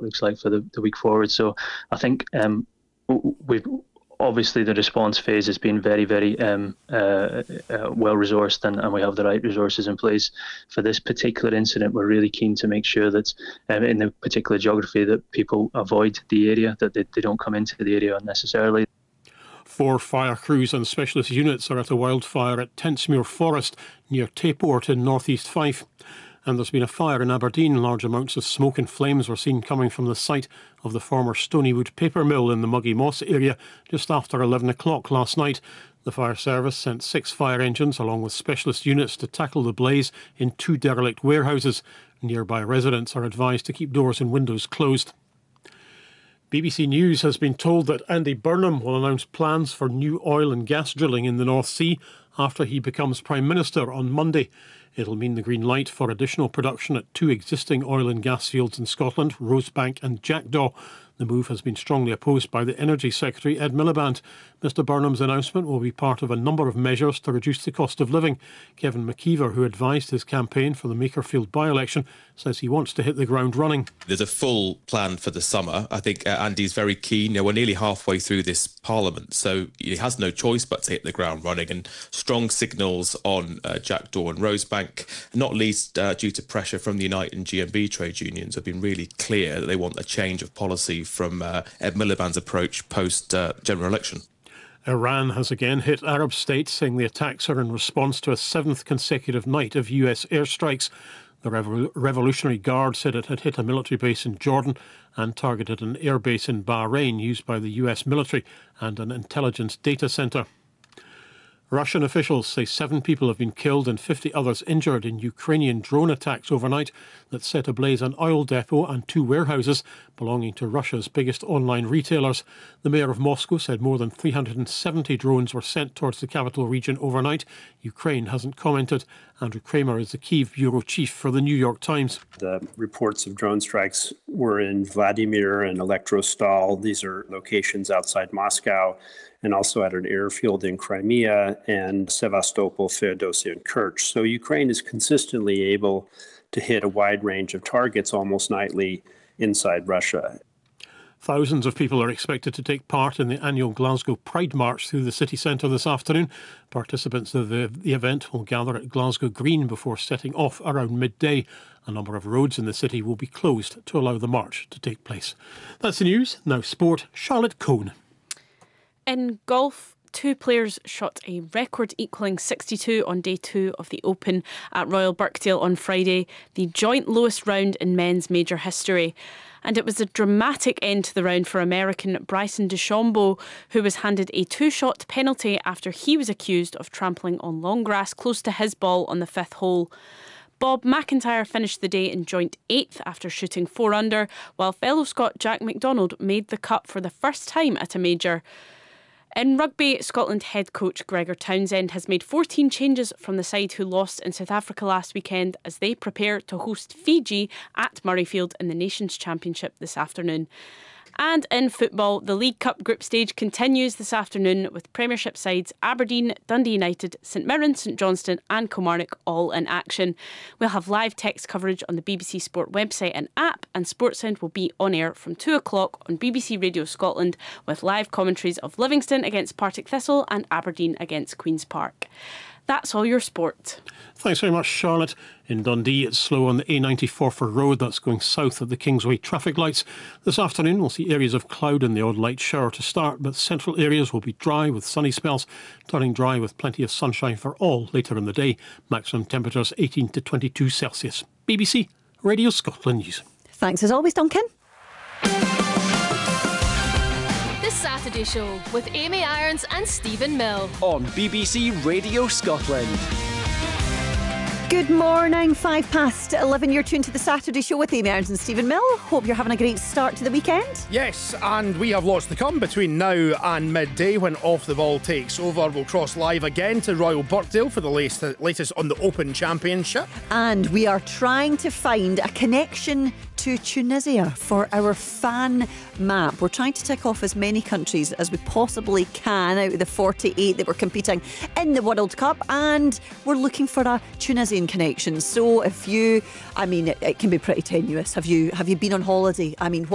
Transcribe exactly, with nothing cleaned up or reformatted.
it looks like for the, the week forward. So I think um, we've obviously the response phase has been very, very um, uh, uh, well resourced, and, and we have the right resources in place for this particular incident. We're really keen to make sure that um, in the particular geography that people avoid the area, that they, they don't come into the area unnecessarily. Four fire crews and specialist units are at a wildfire at Tentsmuir Forest near Taport in North East Fife. And there's been a fire in Aberdeen. Large amounts of smoke and flames were seen coming from the site of the former Stonywood paper mill in the Muggy Moss area just after eleven o'clock last night. The fire service sent six fire engines along with specialist units to tackle the blaze in two derelict warehouses. Nearby residents are advised to keep doors and windows closed. B B C News has been told that Andy Burnham will announce plans for new oil and gas drilling in the North Sea after he becomes Prime Minister on Monday. It'll mean the green light for additional production at two existing oil and gas fields in Scotland, Rosebank and Jackdaw. The move has been strongly opposed by the Energy Secretary, Ed Miliband. Mr Burnham's announcement will be part of a number of measures to reduce the cost of living. Kevin McKeever, who advised his campaign for the Makerfield by-election, says he wants to hit the ground running. There's a full plan for the summer. I think uh, Andy's very keen. You know, we're nearly halfway through this Parliament, so he has no choice but to hit the ground running. And strong signals on uh, Jackdaw and Rosebank, not least uh, due to pressure from the Unite and G M B trade unions, have been really clear that they want a change of policy from uh, Ed Miliband's approach post-general uh, election. Iran has again hit Arab states, saying the attacks are in response to a seventh consecutive night of U S airstrikes. The Revol- Revolutionary Guard said it had hit a military base in Jordan and targeted an airbase in Bahrain used by the U S military and an intelligence data centre. Russian officials say seven people have been killed and fifty others injured in Ukrainian drone attacks overnight that set ablaze an oil depot and two warehouses belonging to Russia's biggest online retailers. The mayor of Moscow said more than three hundred seventy drones were sent towards the capital region overnight. Ukraine hasn't commented. Andrew Kramer is the Kyiv bureau chief for the New York Times. The reports of drone strikes were in Vladimir and Elektrostal. These are locations outside Moscow, and also at an airfield in Crimea and Sevastopol, Feodosia, and Kerch. So Ukraine is consistently able to hit a wide range of targets almost nightly inside Russia. Thousands of people are expected to take part in the annual Glasgow Pride March through the city centre this afternoon. Participants of the, the event will gather at Glasgow Green before setting off around midday. A number of roads in the city will be closed to allow the march to take place. That's the news. Now sport. Charlotte Cohn. In golf, two players shot a record equalling sixty-two on day two of the Open at Royal Birkdale on Friday, the joint lowest round in men's major history. And it was a dramatic end to the round for American Bryson DeChambeau, who was handed a two-shot penalty after he was accused of trampling on long grass close to his ball on the fifth hole. Bob McIntyre finished the day in joint eighth after shooting four under, while fellow Scot Jack McDonald made the cut for the first time at a major. In rugby, Scotland head coach Gregor Townsend has made fourteen changes from the side who lost in South Africa last weekend as they prepare to host Fiji at Murrayfield in the Nations Championship this afternoon. And in football, the League Cup group stage continues this afternoon with Premiership sides Aberdeen, Dundee United, St Mirren, St Johnstone and Kilmarnock all in action. We'll have live text coverage on the B B C Sport website and app, and Sportsound will be on air from two o'clock on B B C Radio Scotland with live commentaries of Livingston against Partick Thistle and Aberdeen against Queen's Park. That's all your sport. Thanks very much, Charlotte. In Dundee, it's slow on the A ninety-Forfar Road. That's going south of the Kingsway traffic lights. This afternoon, we'll see areas of cloud and the odd light shower to start, but central areas will be dry with sunny spells, turning dry with plenty of sunshine for all later in the day. Maximum temperatures eighteen to twenty-two Celsius. B B C Radio Scotland News. Thanks as always, Duncan. The Saturday Show with Amy Irons and Stephen Mill on B B C Radio Scotland. Good morning, five past eleven. You're tuned to The Saturday Show with Amy Irons and Stephen Mill. Hope you're having a great start to the weekend. Yes, and we have lots to come between now and midday when Off the Ball takes over. We'll cross live again to Royal Birkdale for the latest, latest on the Open Championship. And we are trying to find a connection to Tunisia for our fan map. We're trying to tick off as many countries as we possibly can out of the forty-eight that were competing in the World Cup, and we're looking for a Tunisian connection. So if you, I mean, it, it can be pretty tenuous. Have you have you been on holiday? I mean, what